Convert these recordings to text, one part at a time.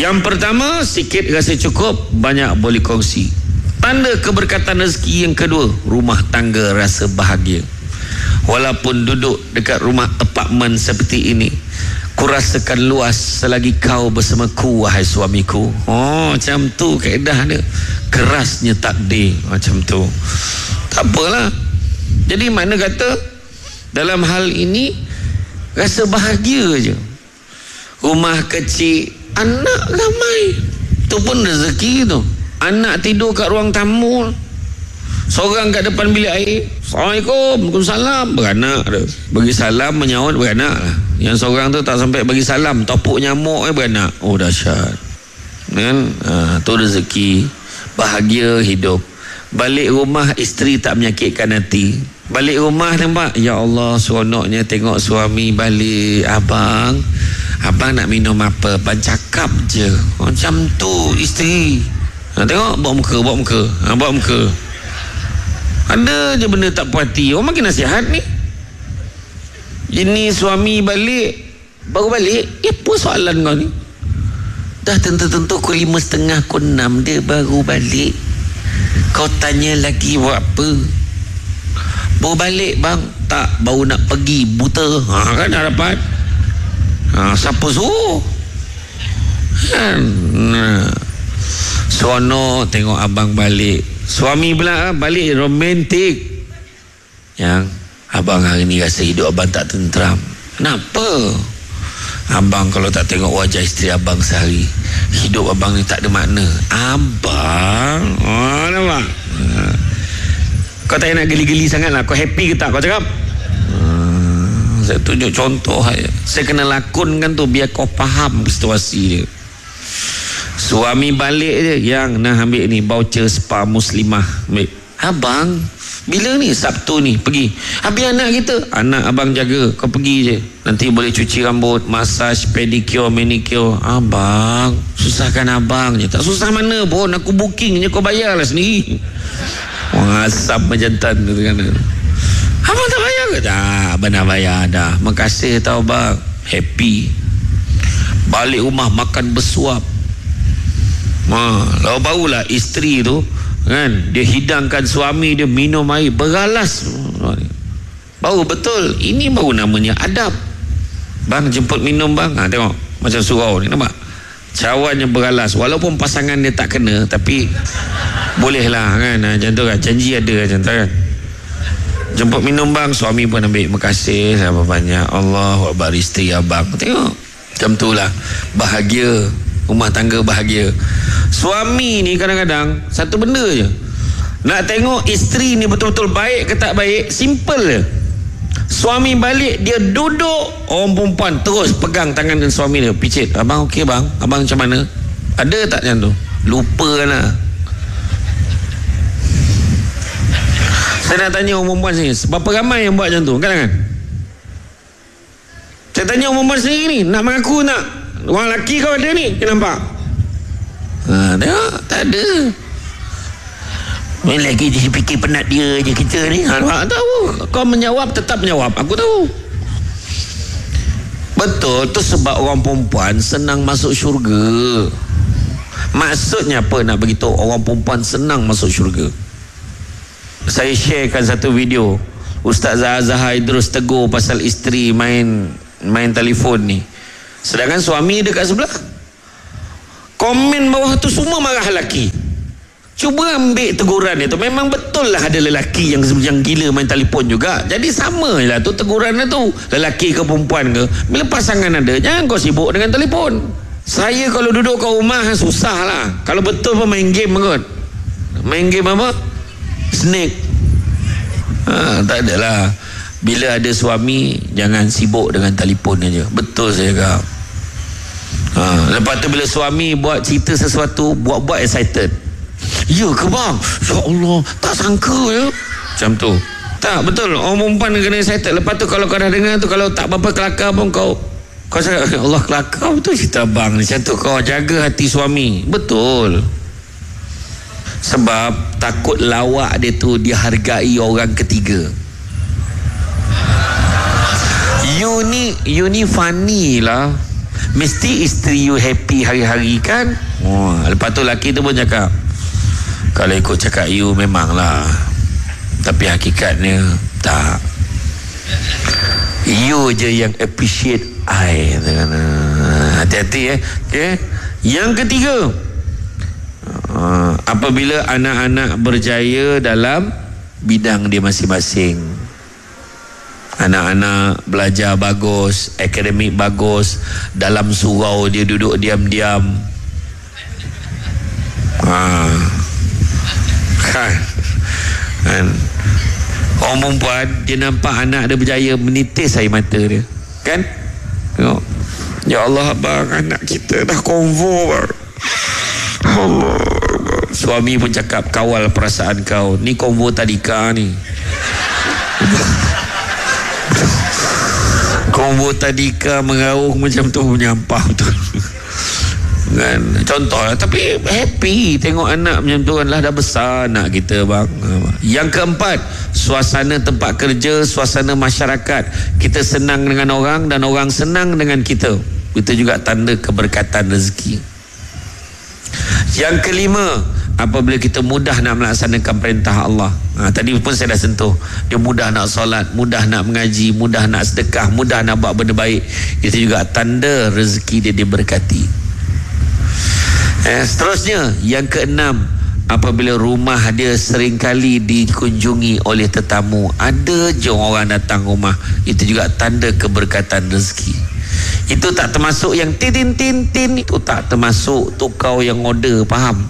Yang pertama, sikit rasa cukup, banyak boleh kongsi. Tanda keberkatan rezeki yang kedua, rumah tangga rasa bahagia. Walaupun duduk dekat rumah apartmen seperti ini, ku rasakan luas selagi kau bersamaku, wahai suamiku. Oh, macam tu kaedah dia. Kerasnya takdir, macam tu. Tak apalah. Jadi makna kata, dalam hal ini rasa bahagia je. Rumah kecil, anak ramai, tu pun rezeki tu. Anak tidur kat ruang tamu, seorang kat depan bilik air, Assalamualaikum, Waalaikumsalam, beranak dia. Bagi salam, menyahut, beranak lah. Yang seorang tu tak sampai bagi salam, topuk nyamuk beranak. Oh, dahsyat kan? Tu rezeki. Bahagia hidup. Balik rumah, isteri tak menyakitkan hati. Balik rumah nampak, ya Allah, seronoknya tengok suami balik. Abang nak minum apa? Abang cakap je. Macam tu isteri. Tengok, bawa muka. Ada je benda tak puas hati. Orang makin nasihat ni. Ini suami balik, baru balik. Apa soalan kau ni? Dah tentu-tentu pukul 5.30, pukul 6 dia baru balik. Kau tanya lagi buat apa? Baru balik bang. Tak, baru nak pergi buta. Kan harapan. Siapa suruh? Seronok tengok abang balik. Suami pula balik romantik. Yang abang hari ni rasa hidup abang tak tenteram. Kenapa? Abang kalau tak tengok wajah isteri abang sehari, hidup abang ni tak ada makna. Abang, nampak? Kau tak nak geli-geli sangat lah. Kau happy ke tak? Kau cakap? Saya tunjuk contoh. Saya kena lakonkan tu biar kau faham situasi dia. Suami balik je, yang nak ambil ni voucher spa Muslimah. Ambil. Abang, bila ni? Sabtu ni pergi. Habis anak kita, anak abang jaga. Kau pergi je, nanti boleh cuci rambut, massage, pedicure, manicure. Abang, susahkan abang je. Tak susah mana pun, aku booking je, kau bayar lah sendiri. Wah, asam jantan tu kan. Abang tak bayar ke? Tak, abang dah bayar dah. Makasih tau bang. Happy. Balik rumah makan bersuap. Lalu barulah isteri tu kan, dia hidangkan suami dia minum air beralas. Baru betul, ini baru namanya adab. Bang jemput minum bang. Tengok macam surau ni, nampak cawannya beralas. Walaupun pasangan dia tak kena, tapi bolehlah kan. Macam tu kan, janji ada macam tu kan. Jemput minum bang, suami pun ambil. Makasih sama banyak. Allahu Akbar, isteri abang. Tengok macam tu lah. Bahagia rumah tangga, bahagia. Suami ni kadang-kadang satu benda je, nak tengok isteri ni betul-betul baik ke tak baik, simple je. Suami balik, dia duduk, orang perempuan terus pegang tangan dengan suami dia, picit. Abang okey bang? Abang macam mana? Ada tak macam tu? Lupa lah. Saya nak tanya orang perempuan sini, berapa ramai yang buat macam tu? Kan? Saya tanya orang perempuan sendiri ni, nak mengaku nak? Orang lelaki kau ada ni, kau nampak? Tengok, tak ada. Lagi dia fikir penat dia je kita ni. Tak tahu. Kau menjawab, tetap menjawab. Aku tahu. Betul, tu sebab orang perempuan senang masuk syurga. Maksudnya apa nak beritahu orang perempuan senang masuk syurga? Saya sharekan satu video. Ustaz Zahar Idrus tegur pasal isteri main telefon ni. Sedangkan suami dekat sebelah. Komen bawah tu semua marah lelaki. Cuba ambil teguran itu. Memang betul lah ada lelaki yang gila main telefon juga. Jadi sama lah tu teguran tu. Lelaki ke perempuan ke, bila pasangan ada, jangan kau sibuk dengan telefon. Saya kalau duduk kat rumah susah lah. Kalau betul pun main game kot. Main game apa? Snake. Tak adalah. Bila ada suami, jangan sibuk dengan telefon aja. Betul saya kata. Lepas tu bila suami buat cerita sesuatu, buat excited. Ya ke bang? Ya Allah, tak sangka ya. Macam tu. Tak, betul. Orang perempuan kena excited. Lepas tu kalau kau dah dengar tu, kalau tak apa-apa kelakar pun kau cakap, Allah kelakar betul cerita bang ni. Macam tu kau jaga hati suami. Betul. Sebab takut lawak dia tu dihargai orang ketiga. You ni funny lah. Mesti isteri you happy hari-hari kan. Lepas tu laki tu pun cakap, kalau ikut cakap you memanglah, tapi hakikatnya tak. You je yang appreciate I. Hati-hati okay? Yang ketiga, apabila anak-anak berjaya dalam bidang dia masing-masing. Anak-anak belajar bagus, akademik bagus, dalam surau dia duduk diam-diam. Kan? Orang perempuan, dia nampak anak dia berjaya, menitis air mata dia. Kan? Tengok. Ya Allah, abang, anak kita dah konvo, bang. Allah. Suami pun cakap, kawal perasaan kau. Ni konvo tadika ni. Konvo tadika mengaruh macam tu, menyampah betul. Kan? Contoh, tapi happy tengok anak macam tu kan, lah dah besar anak kita, bang. Yang keempat, suasana tempat kerja, suasana masyarakat, kita senang dengan orang dan orang senang dengan kita. Itu juga tanda keberkatan rezeki. Yang kelima, apabila kita mudah nak melaksanakan perintah Allah. Tadi pun saya dah sentuh, dia mudah nak solat, mudah nak mengaji, mudah nak sedekah, mudah nak buat benda baik. Itu juga tanda rezeki dia diberkati. Seterusnya, yang keenam, apabila rumah dia seringkali dikunjungi oleh tetamu, ada je orang datang rumah, itu juga tanda keberkatan rezeki. Itu tak termasuk yang tin, itu tak termasuk tu kau yang order, faham?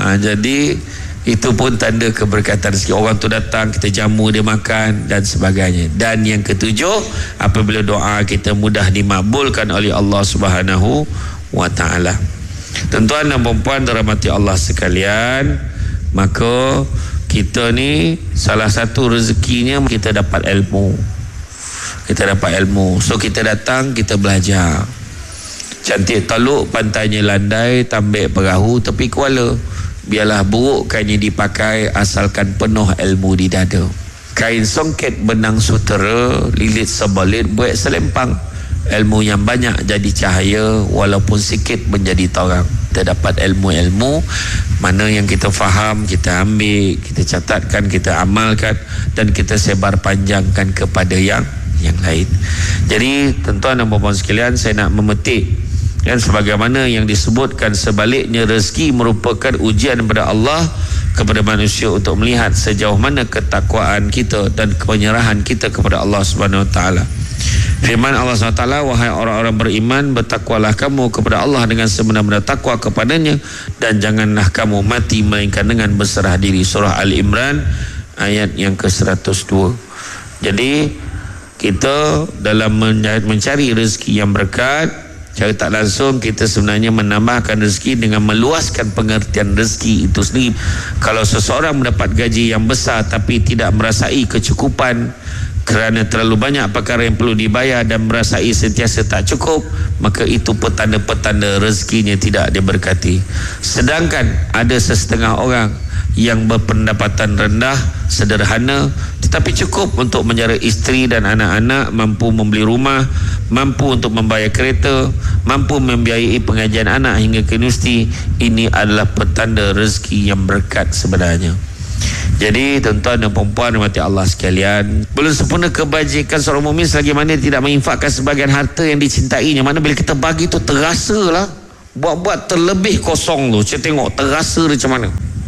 Jadi itu pun tanda keberkatan rezeki. Orang tu datang, kita jamu dia makan dan sebagainya. Dan yang ketujuh, apabila doa kita mudah dimakbulkan oleh Allah Subhanahu wa ta'ala. Tuan-tuan dan puan-puan dirahmati Allah sekalian, maka kita ni salah satu rezekinya kita dapat ilmu. Kita dapat ilmu. So kita datang, kita belajar. Cantik Teluk, pantainya landai, tambik perahu tepi kuala. Biarlah buruk kainnya dipakai, asalkan penuh ilmu di dada. Kain songket benang sutera, lilit sebalit buat selempang. Ilmu yang banyak jadi cahaya, walaupun sikit menjadi terang. Kita dapat ilmu-ilmu, mana yang kita faham, kita ambil, kita catatkan, kita amalkan, dan kita sebar panjangkan kepada yang lain. Jadi tuan-tuan dan puan-puan sekalian, saya nak memetik dan sebagaimana yang disebutkan, sebaliknya rezeki merupakan ujian daripada Allah kepada manusia untuk melihat sejauh mana ketakwaan kita dan penyerahan kita kepada Allah Subhanahu wa taala. Firman Allah SWT, wahai orang-orang beriman, bertakwalah kamu kepada Allah dengan sebenar-benar takwa kepadanya, dan janganlah kamu mati melainkan dengan berserah diri. Surah Al-Imran ayat yang ke-102. Jadi kita dalam mencari rezeki yang berkat, cara tak langsung kita sebenarnya menambahkan rezeki dengan meluaskan pengertian rezeki itu sendiri. Kalau seseorang mendapat gaji yang besar tapi tidak merasai kecukupan kerana terlalu banyak perkara yang perlu dibayar dan merasai sentiasa tak cukup, maka itu petanda-petanda rezekinya tidak diberkati. Sedangkan ada sesetengah orang yang berpendapatan rendah, sederhana, tetapi cukup untuk menjara isteri dan anak-anak, mampu membeli rumah, mampu untuk membayar kereta, mampu membiayai pengajian anak hingga ke universiti. Ini adalah petanda rezeki yang berkat sebenarnya. Jadi tuan-tuan dan puan-puan rahmati Allah sekalian, belum sempurna kebajikan seorang mukmin selagi mana tidak menginfakkan sebagian harta yang dicintainya. Mana bila kita bagi tu terasa lah, buat-buat terlebih kosong tu, saya tengok terasa dia macam mana.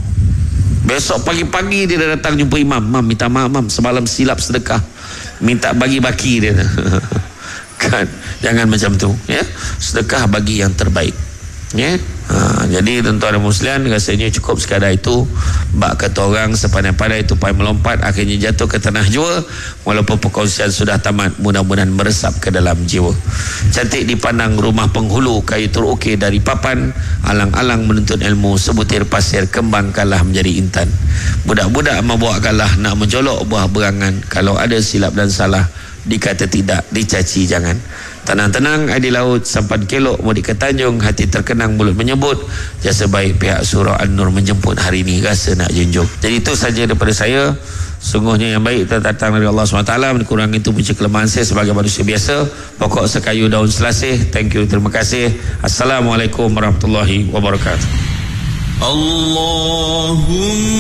Besok pagi-pagi dia dah datang jumpa imam, mam minta maaf mam, semalam silap sedekah, minta bagi baki dia. Kan, jangan macam tu ya. Sedekah bagi yang terbaik ya. Jadi tuan-tuan dan muslimin, rasanya cukup sekadar itu. Bak kata orang, sepandai-pandai tupai melompat akhirnya jatuh ke tanah jua. Walaupun perkongsian sudah tamat, mudah-mudahan meresap ke dalam jiwa. Cantik dipandang rumah penghulu, kayu terukir dari papan, alang-alang menuntut ilmu, sebutir pasir kembangkanlah menjadi intan. Budak-budak membawa galah nak menjolok buah berangan. Kalau ada silap dan salah, dikata tidak, dicaci jangan. Tenang-tenang air di laut, sampan kelok mudik ke Tanjung, hati terkenang mulut menyebut, jasa baik pihak Surah An-Nur menjemput hari ini rasa nak junjung. Jadi itu saja daripada saya. Sungguhnya yang baik datang dari Allah SWT. Kurang itu punca kelemahan saya sebagai manusia biasa. Pokok sekayu daun selasih. Thank you, terima kasih. Assalamualaikum warahmatullahi wabarakatuh. Allahumma